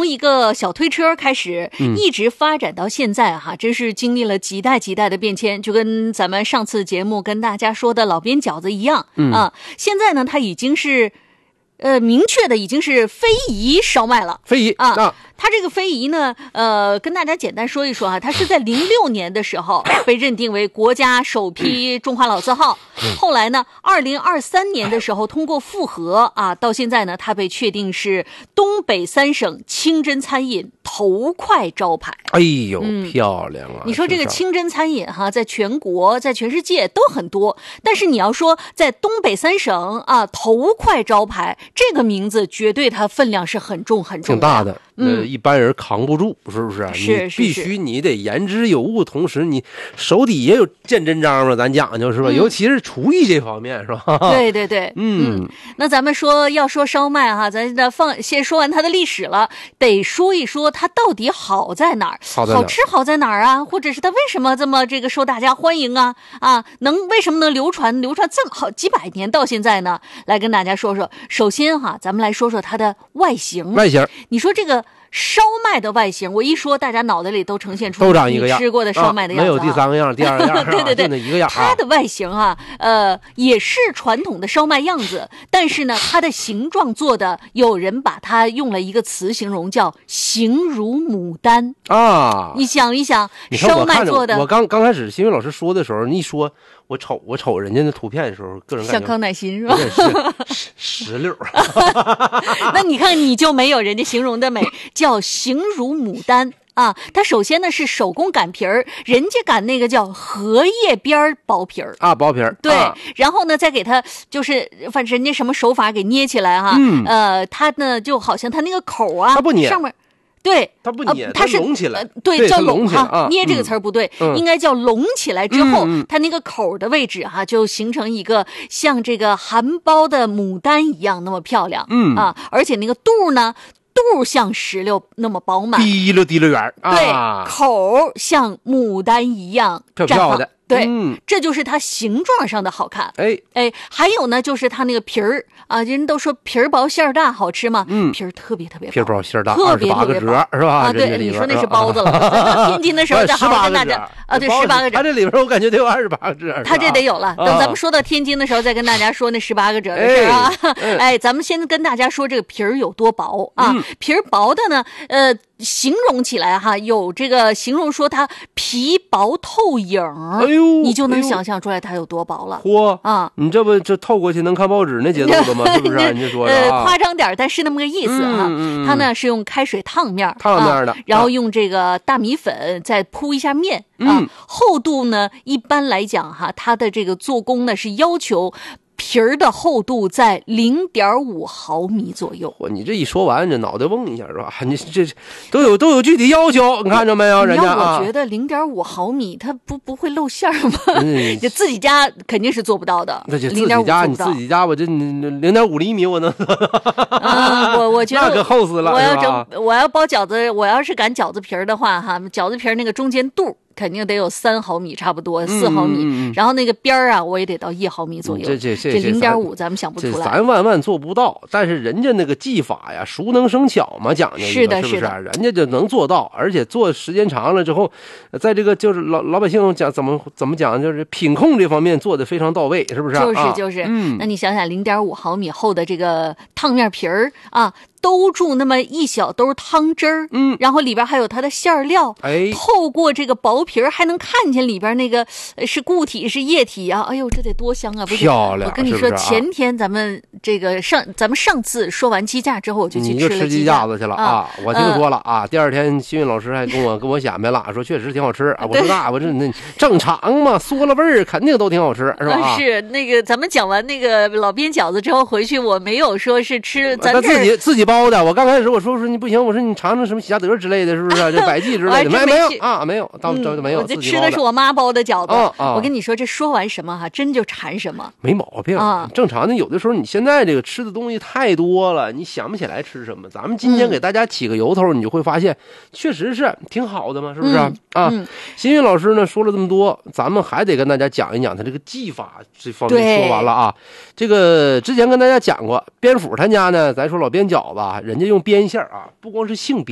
从一个小推车开始，一直发展到现在哈，真是经历了几代的变迁，就跟咱们上次节目跟大家说的老边饺子一样啊。现在呢，它已经是明确的已经是非遗烧麦了。 非遗啊， 它这个非遗呢，跟大家简单说一说哈，它是在06年的时候被认定为国家首批中华老字号，后来呢，2023年的时候通过复核啊，到现在呢，它被确定是东北3省清真餐饮头块招牌。 哎呦，漂亮啊！ 你说这个清真餐饮哈，在全国、在全世界都很多，但是你要说在东北3省啊，头块招牌这个名字，绝对它分量是很重很重的， 挺大的。一般人扛不住，是不是？ 是， 你必须你得言之有物，同时你手底也有见真章嘛，咱讲究是吧？尤其是厨艺这方面，是吧？ 对，那咱们要说烧麦哈，咱先说完它的历史了，得说一说它到底好在哪儿？好吃好在哪儿啊？或者是它为什么这么受大家欢迎啊？为什么能流传这么好几百年到现在呢？来跟大家说说。首先哈，咱们来说说它的外形。你说这个烧麦的外形，我一说，大家脑袋里都呈现出都长一个样， 你吃过的烧麦的样子， 没有第3个样、第2个样， 对， 就那一个样。 它的外形啊，也是传统的烧麦样子，但是呢，它的形状做的，有人把它用了一个词形容，叫形如牡丹啊。你想一想，烧麦做的， 我刚开始新宇老师说的时候，你一说。我瞅人家那图片的时候，个人感觉像康乃馨是吧？ 石榴。 那你看，你就没有人家形容的美，叫形如牡丹啊。它首先呢是手工擀皮儿，人家擀那个叫荷叶边薄皮儿啊，薄皮儿。 对，然后呢再给它就是反正人家什么手法给捏起来哈。它呢就好像它那个口啊， 它不捏上面。对， 它不捏， 它是隆起来， 对，叫拢哈。 捏这个词儿不对，应该叫拢起来之后，它那个口的位置哈，就形成一个像这个含苞的牡丹一样那么漂亮。而且那个肚呢，肚像石榴那么饱满， 滴溜圆。 对，口像牡丹一样漂漂的。 对，这就是它形状上的好看。还有呢，就是它那个皮儿啊，人都说皮儿薄馅儿大好吃嘛，皮儿特别薄， 皮儿薄馅儿大 ，28 个褶是吧？ 对，你说那是包子了。天津的时候再好好跟大家对18个褶， 它这里边我感觉得有28个褶， 它这得有了。等咱们说到天津的时候，再跟大家说那18个褶的事啊。咱们先跟大家说这个皮儿有多薄啊？皮儿薄的呢，形容起来哈，有这个形容说它皮薄透影，你就能想象出来它有多薄了。 你这不这透过去能看报纸那节奏了吗？是不是？你就说夸张点，但是那么个意思哈。它呢是用开水烫面的， 然后用这个大米粉再铺一下面厚度呢一般来讲哈，它的这个做工呢是要求皮儿的厚度在0.5毫米左右。 你这一说完，这脑袋嗡一下是吧？你这都有具体要求，你看着没有？人家我觉得0.5毫米，它不会露馅吗？这自己家肯定是做不到的。 那就自己家，你自己家，我这0.5厘米我能。 我觉得那可厚死了。 我要包饺子，我要是擀饺子皮儿的话，哈，饺子皮儿那个中间肚。肯定得有3毫米，差不多4毫米，然后那个边儿啊，我也得到1毫米左右。这0.5，咱们想不出来。 咱万做不到，但是人家那个技法呀，熟能生巧嘛，讲究是不是？人家就能做到，而且做时间长了之后，在这个就是老百姓讲怎么讲，就是品控这方面做的非常到位，是不是？ 就是。那你想想0.5毫米厚的这个烫面皮儿啊。兜住那么一小兜汤汁儿，然后里边还有它的馅料，透过这个薄皮儿还能看见里边那个是固体是液体啊，哎呦，这得多香啊！ 漂亮！ 我跟你说，前天咱们上次说完鸡架之后，我就去吃鸡架子去了啊！我听说了啊，第2天新运老师还跟我显摆了，说确实挺好吃啊。我说那正常嘛，嗦了味儿肯定都挺好吃，是吧？ 是那个咱们讲完那个老边饺子之后回去，我没有说是吃咱自己包的。我刚开始我说你不行，我说你尝尝什么喜家德之类的，是不是？这百济之类的没有啊，没有，到没有。 我这吃的是我妈包的饺子。我跟你说，这说完什么哈，真就馋什么， 没毛病啊。正常的，有的时候你现在这个吃的东西太多了，你想不起来吃什么。咱们今天给大家起个由头，你就会发现确实是挺好的嘛，是不是啊？新运老师呢说了这么多，咱们还得跟大家讲一讲他这个技法这方面。说完了啊，这个之前跟大家讲过，边府他家呢，咱说老边饺子，人家用边馅啊，不光是姓边。